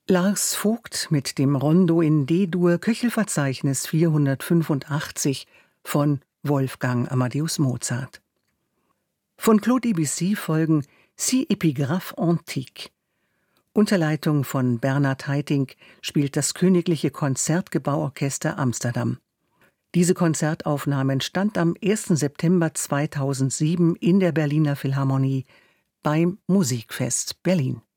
Lars Vogt mit dem Rondo in D-Dur, Köchelverzeichnis 485 von Wolfgang Amadeus Mozart. Von Claude Debussy folgen Six Epigraphes Antiques. Unter Leitung von Bernhard Haitink spielt das Königliche Konzertgebauorchester Amsterdam. Diese Konzertaufnahme entstand am 1. September 2007 in der Berliner Philharmonie beim Musikfest Berlin.